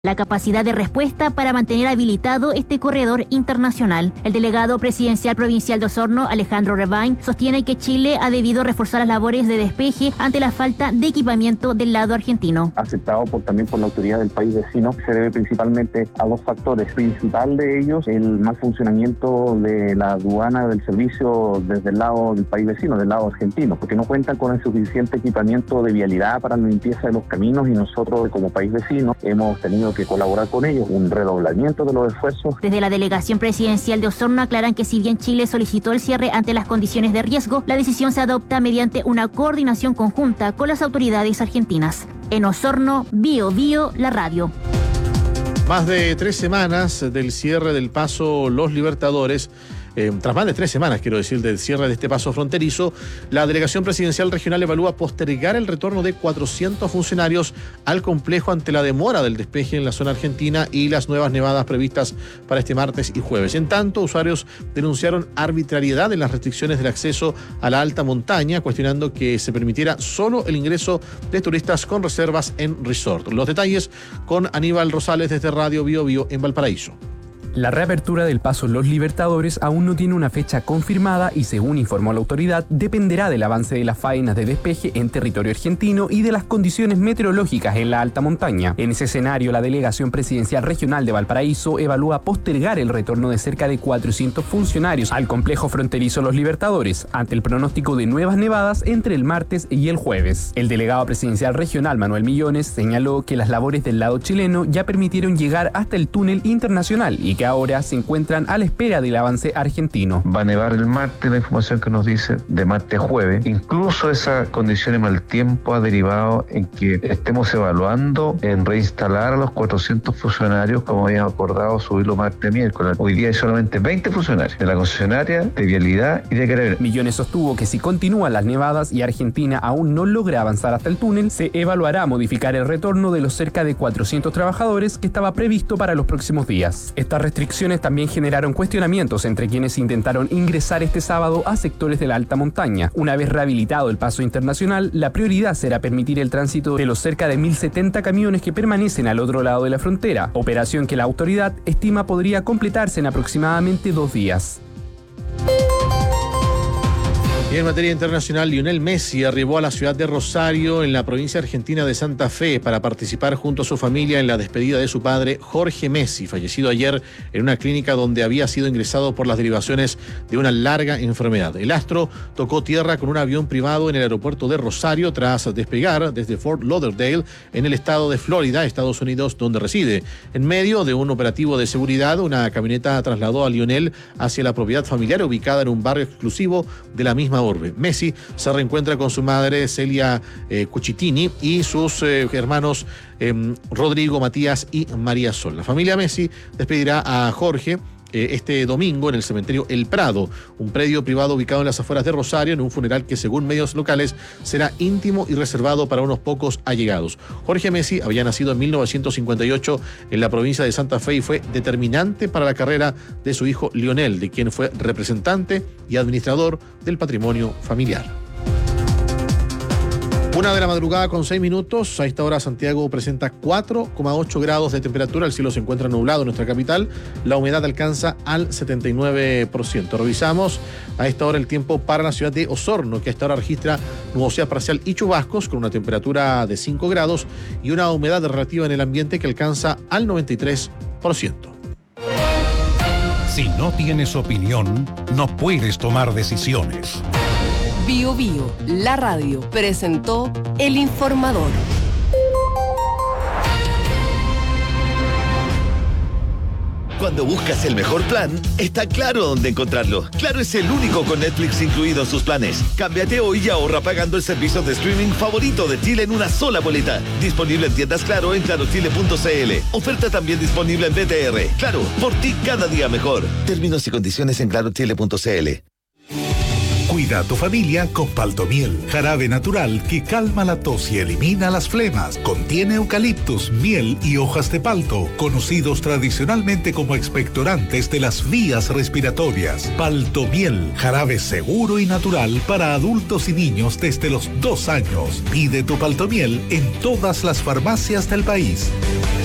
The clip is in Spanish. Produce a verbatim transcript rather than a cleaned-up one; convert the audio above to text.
la capacidad de respuesta para mantener habilitado este corredor internacional. El delegado presidencial provincial de Osorno, Alejandro Rebain, sostiene que Chile ha debido reforzar las labores de despeje ante la falta de equipamiento del lado argentino. Aceptado por, también por la autoridad del país vecino, se debe principalmente a dos factores. Principal de ellos, el mal funcionamiento de la aduana del servicio desde el lado del país vecino, del lado argentino, porque no cuentan con el suficiente equipamiento de vialidad para la limpieza de los caminos y nosotros como país vecino hemos tenido que colaborar con ellos, un redoblamiento de los esfuerzos. Desde la delegación presidencial de Osorno aclaran que si bien Chile solicitó el cierre ante las condiciones de riesgo, la decisión se adopta mediante una coordinación conjunta con las autoridades argentinas. En Osorno, Bio Bio, la radio. Más de tres semanas del cierre del paso Los Libertadores. Eh, tras más de tres semanas, quiero decir, del cierre de este paso fronterizo, la delegación presidencial regional evalúa postergar el retorno de cuatrocientos funcionarios al complejo ante la demora del despeje en la zona argentina y las nuevas nevadas previstas para este martes y jueves. En tanto, usuarios denunciaron arbitrariedad en las restricciones del acceso a la alta montaña, cuestionando que se permitiera solo el ingreso de turistas con reservas en resort. Los detalles con Aníbal Rosales desde Radio Bio Bio en Valparaíso. La reapertura del paso Los Libertadores aún no tiene una fecha confirmada y, según informó la autoridad, dependerá del avance de las faenas de despeje en territorio argentino y de las condiciones meteorológicas en la alta montaña. En ese escenario, la Delegación Presidencial Regional de Valparaíso evalúa postergar el retorno de cerca de cuatrocientos funcionarios al complejo fronterizo Los Libertadores, ante el pronóstico de nuevas nevadas entre el martes y el jueves. El delegado presidencial regional, Manuel Millones, señaló que las labores del lado chileno ya permitieron llegar hasta el túnel internacional y que que ahora se encuentran a la espera del avance argentino. Va a nevar el martes, la información que nos dice, de martes a jueves. Incluso esa condición de mal tiempo ha derivado en que estemos evaluando en reinstalar a los cuatrocientos funcionarios, como habíamos acordado, subirlo martes, miércoles. Hoy día hay solamente veinte funcionarios de la concesionaria, de vialidad y de Carabineros. Millones sostuvo que si continúan las nevadas y Argentina aún no logra avanzar hasta el túnel, se evaluará modificar el retorno de los cerca de cuatrocientos trabajadores que estaba previsto para los próximos días. Esta restricciones también generaron cuestionamientos entre quienes intentaron ingresar este sábado a sectores de la alta montaña. Una vez rehabilitado el paso internacional, la prioridad será permitir el tránsito de los cerca de mil setenta camiones que permanecen al otro lado de la frontera, operación que la autoridad estima podría completarse en aproximadamente dos días. Y en materia internacional, Lionel Messi arribó a la ciudad de Rosario, en la provincia argentina de Santa Fe, para participar junto a su familia en la despedida de su padre, Jorge Messi, fallecido ayer en una clínica donde había sido ingresado por las derivaciones de una larga enfermedad. El astro tocó tierra con un avión privado en el aeropuerto de Rosario tras despegar desde Fort Lauderdale, en el estado de Florida, Estados Unidos, donde reside. En medio de un operativo de seguridad, una camioneta trasladó a Lionel hacia la propiedad familiar ubicada en un barrio exclusivo de la misma orbe. Messi se reencuentra con su madre Celia eh, Cucitini y sus eh, hermanos eh, Rodrigo, Matías y María Sol. La familia Messi despedirá a Jorge eh, este domingo en el cementerio El Prado, un predio privado ubicado en las afueras de Rosario, en un funeral que, según medios locales, será íntimo y reservado para unos pocos allegados. Jorge Messi había nacido en mil novecientos cincuenta y ocho en la provincia de Santa Fe y fue determinante para la carrera de su hijo Lionel, de quien fue representante y administrador del patrimonio familiar. Una de la madrugada con seis minutos. A esta hora Santiago presenta cuatro coma ocho grados de temperatura. El cielo se encuentra nublado en nuestra capital. La humedad alcanza al setenta y nueve por ciento. Revisamos a esta hora el tiempo para la ciudad de Osorno, que a esta hora registra nubosidad parcial y chubascos con una temperatura de cinco grados y una humedad relativa en el ambiente que alcanza al noventa y tres por ciento. Si no tienes opinión, no puedes tomar decisiones. Bio Bio, la radio, presentó El Informador. Cuando buscas el mejor plan, está Claro dónde encontrarlo. Claro es el único con Netflix incluido en sus planes. Cámbiate hoy y ahorra pagando el servicio de streaming favorito de Chile en una sola boleta. Disponible en tiendas Claro en claro chile punto c l. Oferta también disponible en B T R. Claro, por ti cada día mejor. Términos y condiciones en claro chile punto c l. Cuida a tu familia con Paltomiel, jarabe natural que calma la tos y elimina las flemas. Contiene eucaliptus, miel y hojas de palto, conocidos tradicionalmente como expectorantes de las vías respiratorias. Paltomiel, jarabe seguro y natural para adultos y niños desde los dos años. Pide tu Paltomiel en todas las farmacias del país.